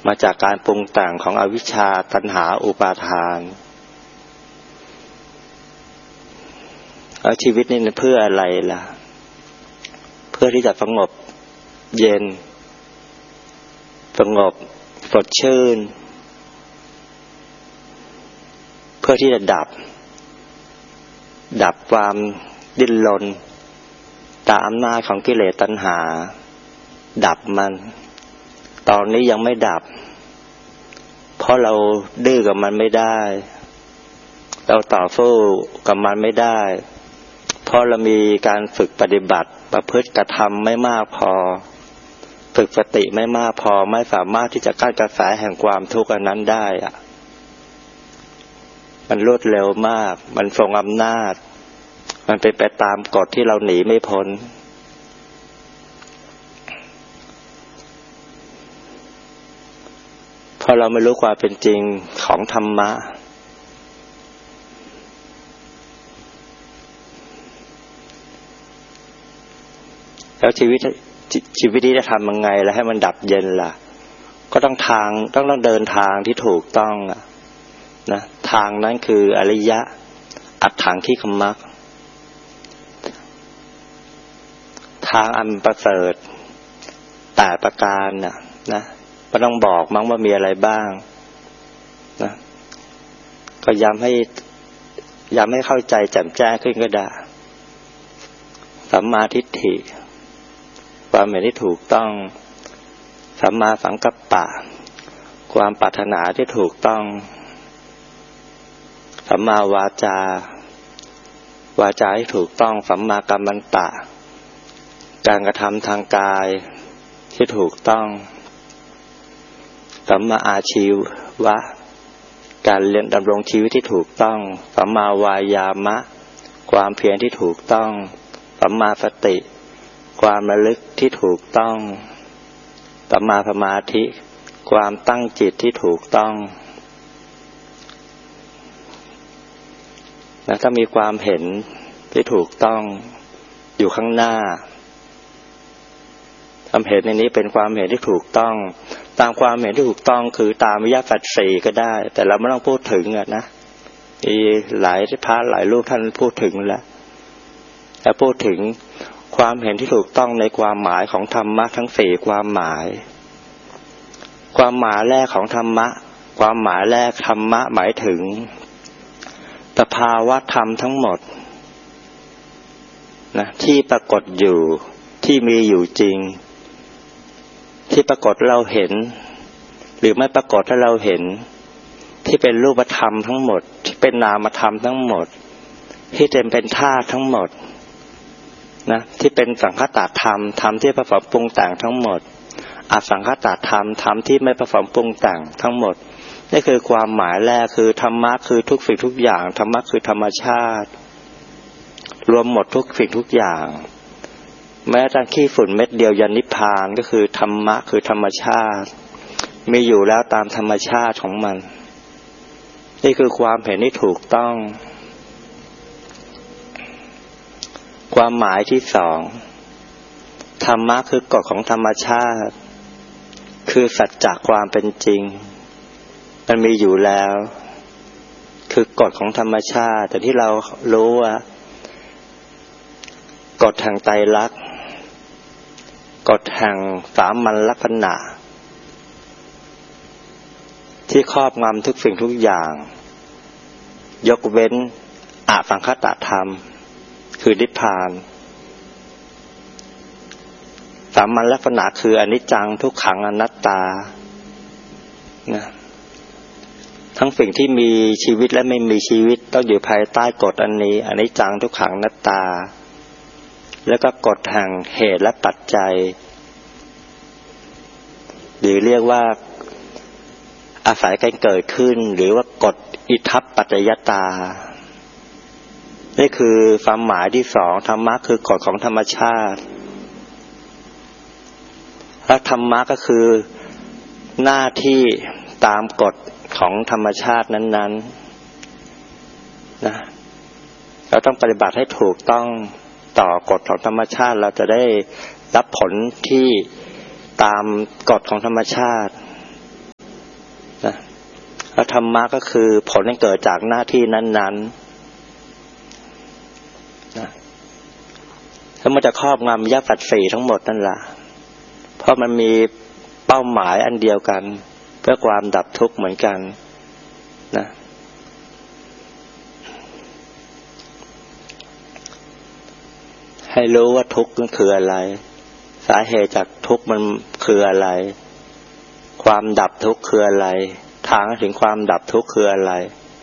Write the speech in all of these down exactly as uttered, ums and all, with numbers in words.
มาจากการปรุงแต่งของอวิชชาตัณหาอุปาทานแล้วชีวิตนี่เพื่ออะไรล่ะเพื่อที่จะสงบเย็นสงบสดชื่นเพื่อที่จะดับดับความดิ้นรนตามอำนาจของกิเลสตัณหาดับมันตอนนี้ยังไม่ดับเพราะเราดื้อกับมันไม่ได้เราต่อสู้กับมันไม่ได้เพราะเรามีการฝึกปฏิบัติประพฤติกระทำไม่มากพอฝึกสติไม่มากพอไม่สามารถที่จะกั้นกระแสแห่งความทุกข์อันนั้นได้อะมันรวดเร็วมากมันทรงอำนาจมันเป็นไปตามกฎที่เราหนีไม่พ้นเพราะเราไม่รู้ความเป็นจริงของธรรมะแล้วชีวิตชีวิตนี้จะทำยังไงแล้วให้มันดับเย็นล่ะก็ต้องทางต้องต้องเดินทางที่ถูกต้องอ่ะนะทางนั้นคืออริยะอัตถังคิกมรรคทางอันประเสริฐแปดประการน่ะนะก็ต้องบอกมั้งว่ามีอะไรบ้างนะก็ย้ำให้ย้ำให้เข้าใจแจ่มแจ้งขึ้นก็ได้สัมมาทิฏฐิความเห็นที่ถูกต้องสัมมาสังกัปปะความปรารถนาที่ถูกต้องสัมมาวาจาวาจาที่ถูกต้องสัมมากัมมันตะการกระทำทางกายที่ถูกต้องสัมมาอาชีวะการเรียนดำรงชีวิตที่ถูกต้องสัมมาวายามะความเพียรที่ถูกต้องสัมมาสติความระลึกที่ถูกต้องสัมมาสมาธิความตั้งจิตที่ถูกต้องนะถ้ามีความเห็นที่ถูกต้องอยู่ข้างหน้าความเห็นในนี้เป็นความเห็นที่ถูกต้องตามความเห็นที่ถูกต้องคือตามวิยสัจสี่ก็ได้แต่เราไม่ต้องพูดถึงอ่ะนะมีหลายพระหลายรูปท่านพูดถึงแล้วแต่พูดถึงความเห็นที่ถูกต้องในความหมายของธรรมะทั้งสี่ความหมายความหมายแรกของธรรมะความหมายแรกธรรมะหมายถึงสภาวะธรรมทั้งหมดนะที่ปรากฏอยู่ที่มีอยู่จริงที่ปรากฏเราเห็นหรือไม่ปรากฏถ้าเราเห็นที่เป็นรูปธรรมทั้งหมดที่เป็นนามธรรมทั้งหมดที่เต็มเป็นธาตุทั้งหมดนะที่เป็นสังคตธรรมธรรมที่ประกอบปรุงแต่งทั้งหมดอสังคตธรรมธรรมที่ไม่ประกอบปรุงแต่งทั้งหมดนี่คือความหมายแรกคือธรรมะคือทุกสิ่งทุกอย่างธรรมะคือธรรมชาติรวมหมดทุกสิ่งทุกอย่างแม้แต่ขี้ฝุ่นเม็ดเดียวยันนิพพานก็คือธรรมะคือธรรมชาติมีอยู่แล้วตามธรรมชาติของมันนี่คือความเห็นที่ถูกต้องความหมายที่สองธรรมะคือกฎของธรรมชาติคือสัจจะความเป็นจริงมันมีอยู่แล้วคือกฎของธรรมชาติแต่ที่เรารู้ว่ากฎแห่งไตรลักษณ์กฎแห่งสามัญลักษณะที่ครอบงำทุกสิ่งทุกอย่างยกเว้นอสังคตธรรมคือนิพพานสามัญลักษณะคืออนิจจังทุกขังอนัตตานะทั้งสิ่งที่มีชีวิตและไม่มีชีวิตต้องอยู่ภายใต้กฎอันนี้อนิจจังทุกขังอนัตตาแล้วก็กฎแห่งเหตุและปัจจัยหรือเรียกว่าอาศัยการเกิดขึ้นหรือว่ากฎอิทัปปัจจยตานี่คือความหมายที่สองธรรมะคือกฎของธรรมชาติและธรรมะก็คือหน้าที่ตามกฎของธรรมชาตินั้นๆนะเราต้องปฏิบัติให้ถูกต้องต่อกฎของธรรมชาติเราจะได้รับผลที่ตามกฎของธรรมชาติธรรมะก็คือผลที่เกิดจากหน้าที่นั้นๆนะแล้วมันจะครอบงำยปัฏสีทั้งหมดนั่นแหละเพราะมันมีเป้าหมายอันเดียวกันเพื่อความดับทุกข์เหมือนกันนะให้รู้ว่าทุกข์มันคืออะไรสาเหตุจากทุกข์มันคืออะไรความดับทุกข์คืออะไรทางถึงความดับทุกข์คืออะไร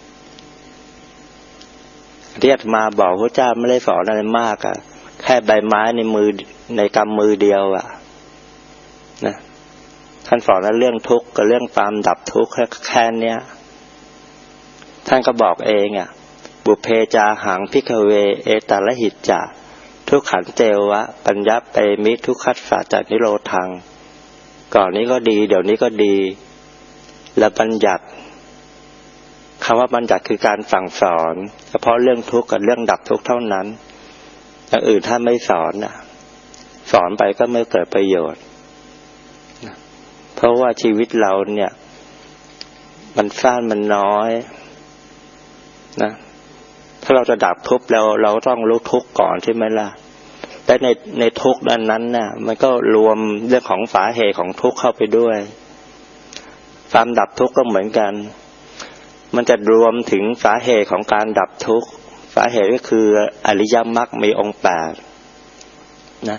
ที่อาตมาบอกพระเจ้าไม่ได้สอนอะไรมากอ่ะแค่ใบไม้ในมือในกำมือเดียวอ่ะนะท่านสอนเรื่องทุกข์กับเรื่องความดับทุกข์แค่เนี้ยท่านก็บอกเองอ่ะบุพเพจาหังภิกขเวเอตระหิจจะทุกขันเจวะปัญญาเปมิทุกขัสสะจานิโรธังก่อนนี้ก็ดีเดี๋ยวนี้ก็ดีและบัญญัติคำว่าบัญญัติคือการสั่งสอนเฉพาะเรื่องทุกข์กับเรื่องดับทุกข์เท่านั้นอย่างอื่นถ้าไม่สอนน่ะสอนไปก็ไม่เกิดประโยชน์เพราะว่าชีวิตเราเนี่ยมันสั้นมันน้อยนะถ้าเราจะดับทุกข์แล้วเราต้องรู้ทุกข์ก่อนใช่ไหมล่ะและในในทุกข์นั้นนั้นน่ะมันก็รวมเรื่องของสาเหตุของทุกข์เข้าไปด้วยความดับทุกข์ก็เหมือนกันมันจะรวมถึงสาเหตุของการดับทุกข์สาเหตุก็คืออริยมรรคมีองค์แปดนะ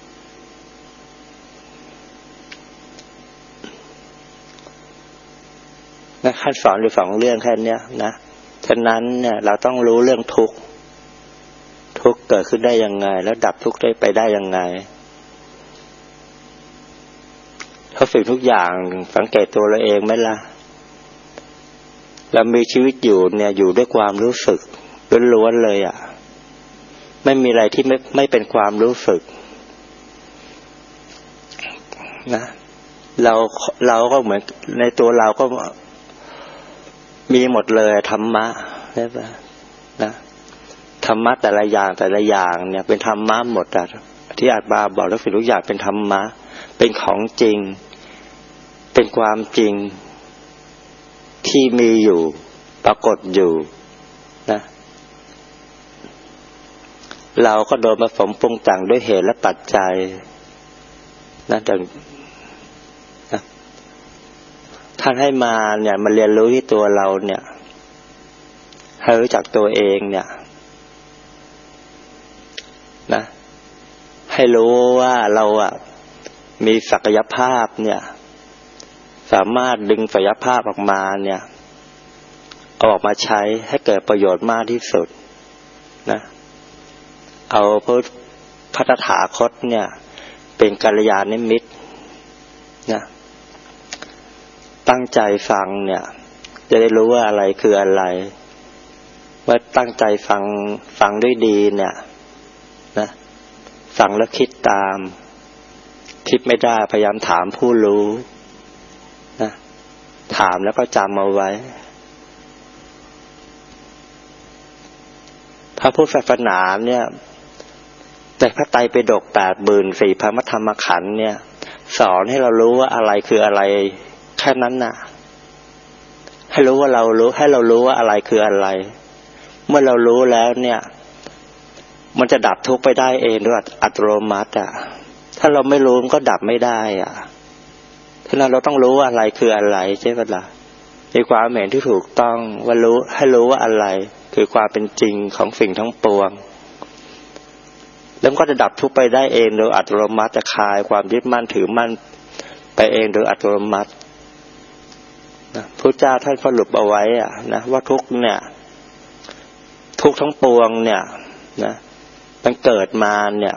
นะขั้นสอนอยู่สองเรื่องแค่นี้นะฉะนั้นเนี่ยเราต้องรู้เรื่องทุกข์ทุกข์เกิดขึ้นได้ยังไงแล้วดับทุกข์ได้ไปได้ยังไงทุกสิ่งทุกอย่างสังเกตตัวเราเองไหมล่ะเรามีชีวิตอยู่เนี่ยอยู่ด้วยความรู้สึกล้วนๆเลยอ่ะไม่มีอะไรที่ไม่ไม่เป็นความรู้สึกนะเราเราก็เหมือนในตัวเราก็มีหมดเลยธรรมะใช่ปะนะธรรมะแต่ละอย่างแต่ละอย่างเนี่ยเป็นธรรมะหมดอ่ะที่อาจารย์บอกทุกสิ่งทุกอย่างเป็นธรรมะเป็นของจริงเป็นความจริงที่มีอยู่ปรากฏอยู่นะเราก็โดนผสมปรุงแต่งด้วยเหตุและปัจจัยนะดังนะท่านให้มาเนี่ยมาเรียนรู้ที่ตัวเราเนี่ยให้รู้จักตัวเองเนี่ยนะให้รู้ว่าเราอ่ะมีศักยภาพเนี่ยสามารถดึงศักยภาพออกมาเนี่ยเอาออกมาใช้ให้เกิดประโยชน์มากที่สุดนะเอาพระพระตถาคตเนี่ยเป็นกัลยาณมิตรนะตั้งใจฟังเนี่ยจะได้รู้ว่าอะไรคืออะไรว่าตั้งใจฟังฟังด้วยดีเนี่ยนะฟังแล้วคิดตามคิดไม่ได้พยายามถามผู้รู้นะถามแล้วก็จำเอาไว้พระพุทธศาสนาเนี่ยแต่พระไตรปิฎกแปดหมื่นสี่พันพระธรรมขันธ์เนี่ยสอนให้เรารู้ว่าอะไรคืออะไรแค่นั้นน่ะให้รู้ว่าเรารู้ให้เรารู้ว่าอะไรคืออะไรเมื่อเรารู้แล้วเนี่ยมันจะดับทุกข์ไปได้เองด้วยอัตโนมัติอ่ะถ้าเราไม่รู้มันก็ดับไม่ได้อ่ะฉะนั้นเราต้องรู้ว่าอะไรคืออะไรใช่ไหมล่ะในความเห็นที่ถูกต้องว่ารู้ให้รู้ว่าอะไรคือความเป็นจริงของสิ่งทั้งปวงแล้วก็จะดับทุกข์ไปได้เองโดยอัตโนมัติจะคลายความยึดมั่นถือมั่นไปเองโดยอัตโนมัตินะพระเจ้าท่านสรุปเอาไว้อ่ะนะว่าทุกข์เนี่ยทุกข์ทั้งปวงเนี่ยนะมันเกิดมาเนี่ย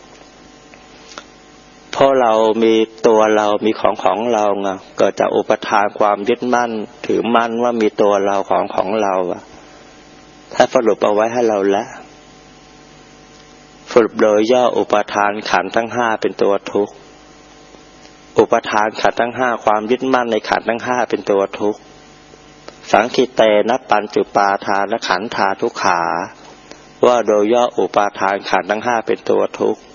เพราะเรามีตัวเรามีของของเราไงเกิดจากอุปทานความยึดมั่นถือมั่นว่ามีตัวเราของของเราอ่ะถ้าสรุปเอาไว้ให้เราแล้วสรุปโดยย่ออุปทานขันธ์ทั้งห้าเป็นตัวทุกข์อุปทานขันธ์ทั้งห้าความยึดมั่นในขันธ์ทั้งห้าเป็นตัวทุกข์สังคิเตนะปัญจุปาทานขันธาทุกขาว่าโดยย่ออุปาทานขันธ์ทั้งห้าเป็นตัวทุกข์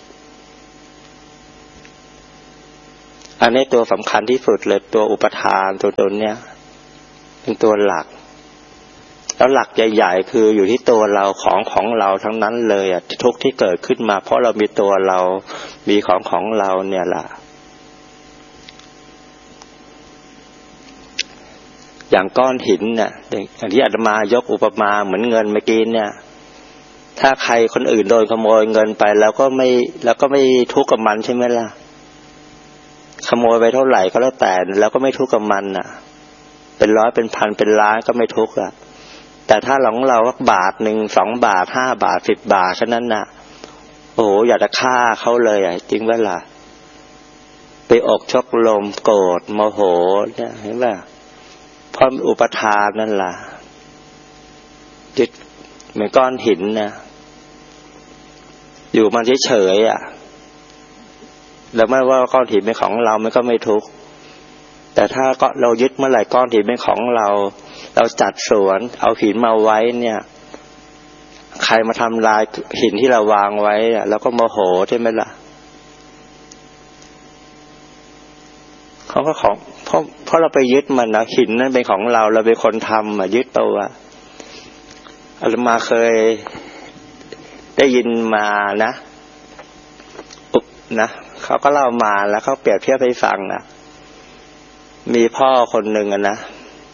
อันนี้ตัวสำคัญที่สุดเลยตัวอุปทานตัวตนเนี้ยเป็นตัวหลักแล้วหลักใหญ่ๆคืออยู่ที่ตัวเราของของเราทั้งนั้นเลยอ่ะทุกที่เกิดขึ้นมาเพราะเรามีตัวเรามีของของเราเนี่ยล่ะอย่างก้อนหินเนี่ยอย่างที่อาตมายกอุปมาเหมือนเงินเมื่อกี้เนี่ยถ้าใครคนอื่นโดนขโมยเงินไปแล้วก็ไม่แล้วก็ไม่ทุกข์กับมันใช่ไหมล่ะขโมยไปเท่าไหร่ก็แล้วแต่แล้วก็ไม่ทุกข์กับมันน่ะเป็นร้อยเป็นพันเป็นล้านก็ไม่ทุกข์อ่ะแต่ถ้าหลงเราสักบาทหนึ่งสองบาทห้าบาทสิบบาทแค่นั้นน่ะโอ้โหอยากจะฆ่าเขาเลยอ่ะจริงไหมล่ะไปอกชกลมโกรธโมโหเนี่ยเห็นป่ะเพราะอุปทานนั่นล่ะจิตเหมือนก้อนหินนะอยู่มันเฉยๆอ่ะแล้วไม่ว่าก้อนหินเป็นของเรามันก็ไม่ทุกข์แต่ถ้าก็เรายึดเมื่อไหร่ก้อนหินเป็นของเราเราจัดสวนเอาหินมาไว้เนี่ยใครมาทำลายหินที่เราวางไว้อ่ะเราก็โมโหใช่ไหมล่ะเขาก็ของเพราะเพราะเราไปยึดมันนะหินนั้นเป็นของเราเราเป็นคนทำอ่ะยึดตัวอาตมาเคยได้ยินมานะอุ๊บนะเขาก็เล่ามาแล้วเขาเปรียบเทียบให้ฟังนะมีพ่อคนหนึ่งอ่ะนะ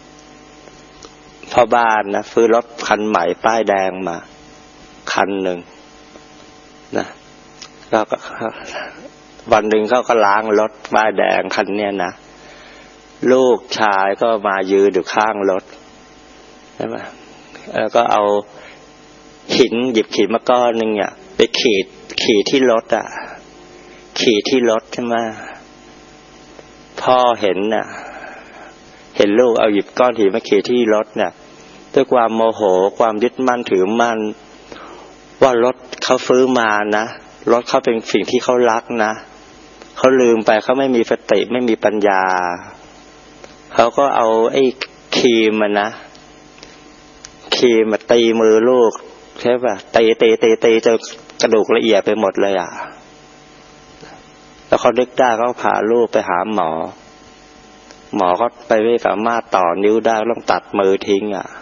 พ่อบ้านนะซื้อรถคันใหม่ป้ายแดงมาคันหนึ่งนะแล้วก็วันหนึ่งเขาก็ล้างรถป้ายแดงคันเนี้ยนะลูกชายก็มายืนอยู่ข้างรถใช่ไหมแล้วก็เอาหินหยิบหินมาก้อนหนึ่งเนี่ยไปขีดขีดที่รถอ่ะขีดที่รถใช่ไหมพ่อเห็นน่ะเห็นลูกเอาหยิบก้อนหินมาขีดที่รถเนี่ยด้วยความโมโหความยึดมั่นถือมั่นว่ารถเขาซื้อมานะรถเขาเป็นสิ่งที่เขารักนะเขาลืมไปเขาไม่มีสติไม่มีปัญญาเขาก็เอาไอ้ครีมมันนะครีมมาตีมือลูกใช่ป่ะตีตีตีตีจนกระดูกละเอียดไปหมดเลยอ่ะแล้วเขาดึกได้เขาพาลูกไปหาหมอหมอก็ไปไม่สามารถต่อนิ้วได้ต้องตัดมือทิ้งอ่ะ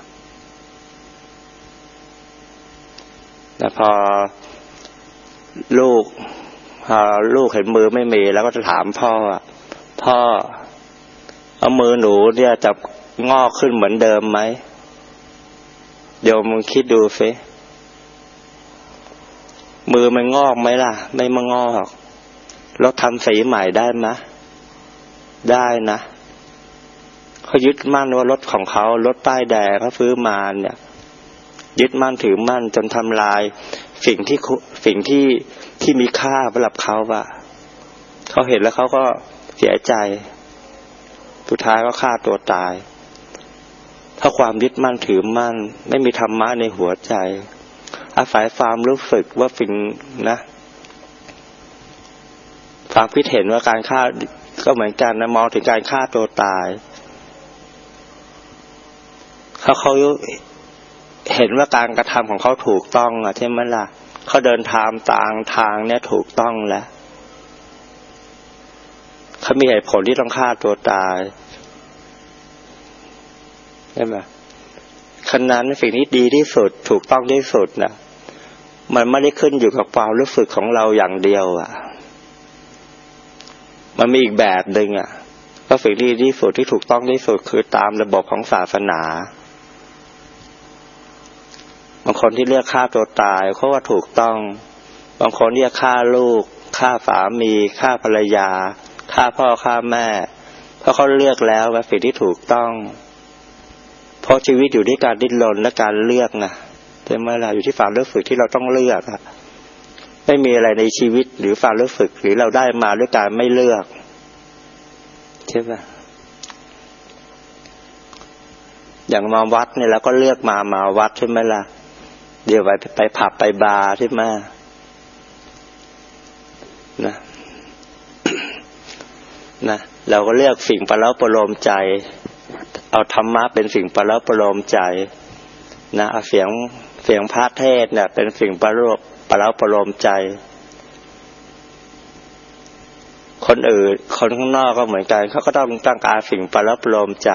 แล้วพอลูกพอลูกเห็นมือไม่มีแล้วก็จะถามพ่ออ่ะพ่อเอามือหนูเนี่ยจะงอกขึ้นเหมือนเดิมไหมเดี๋ยวมึงคิดดูสิมือมันงอกไหมล่ะไม่มางอกเราทำสีใหม่ได้ไหมได้นะเขายึดมั่นว่ารถของเขารถป้ายแดงเขาซื้อมาเนี่ยยึดมั่นถือมั่นจนทำลายสิ่งที่สิ่งที่ที่มีค่าสำหรับเขาว่ะเขาเห็นแล้วเขาก็เสียใจสุดท้ายก็ฆ่าตัวตายถ้าความยึดมั่นถือมั่นไม่มีธรรมะในหัวใจอาศัยความรู้สึกว่าสิ่งนะความคิดเห็นว่าการฆ่าก็เหมือนกันนะมองถึงการฆ่าตัวตายเขาเขาเห็นว่าการกระทำของเขาถูกต้องอ่ะใช่ไหมล่ะเขาเดินทางตามทางเนี่ยถูกต้องแล้วเขามีเหตุผลที่ต้องฆ่าตัวตายใช่ไหมขณะนั้นสิ่งที่ดีที่สุดถูกต้องที่สุดนะมันไม่ได้ขึ้นอยู่กับความรู้สึกของเราอย่างเดียวอ่ะมันมีอีกแบบหนึ่งอ่ะก็สิ่งที่ดีที่สุดที่ถูกต้องที่สุดคือตามระบบของศาสนาบางคนที่เลือกฆ่าตัวตายเขาว่าถูกต้องบางคนที่จะฆ่าลูกฆ่าสามีฆ่าภรรยาฆ่าพ่อฆ่าแม่เพราะเขาเลือกแล้วว่าสิ่งที่ถูกต้องเพราะชีวิตอยู่ที่การดิ้นรนและการเลือกนะใช่ไหมล่ะอยู่ที่ความรู้สึกที่เราต้องเลือกอะไม่มีอะไรในชีวิตหรือความรู้สึกหรือเราได้มาด้วยการไม่เลือกใช่ป่ะอย่างมาวัดเนี่ยเราก็เลือกมามาวัดใช่ไหมล่ะเดี๋ยวไปไปผับไปบาร์ใช่ไหมนะ นะเราก็เลือกสิ่งประเล้าประโลมใจเอาธรรมะเป็นสิ่งประเล้าประโลมใจนะเอาเสียงเสียงพระเทศน์เนี่ยเป็นสิ่งประโลมประเล้าประโลมใจคนอื่นคนข้างนอกก็เหมือนกันเขาก็ต้องต้องการสิ่งประเล้าประโลมใจ